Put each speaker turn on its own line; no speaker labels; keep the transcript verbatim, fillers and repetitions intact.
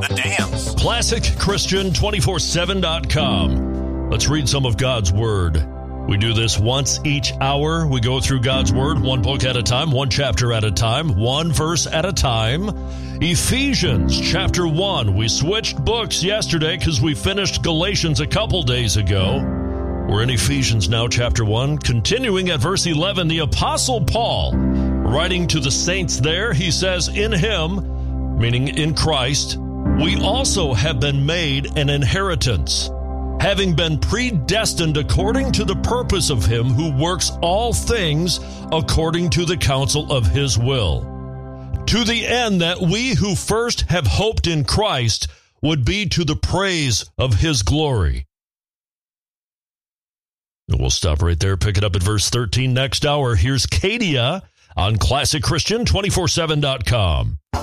The Dance.
Classic Christian two forty-seven dot com. Let's read some of God's Word. We do this once each hour. We go through God's Word, one book at a time, one chapter at a time, one verse at a time. Ephesians chapter one. We switched books yesterday because we finished Galatians a couple days ago. We're in Ephesians now, chapter one. Continuing at verse eleven, the Apostle Paul, writing to the saints there, he says, in him, meaning in Christ, we also have been made an inheritance, having been predestined according to the purpose of him who works all things according to the counsel of his will, to the end that we who first have hoped in Christ would be to the praise of his glory. And we'll stop right there, pick it up at verse thirteen next hour. Here's Kadia on Classic Christian two forty-seven dot com.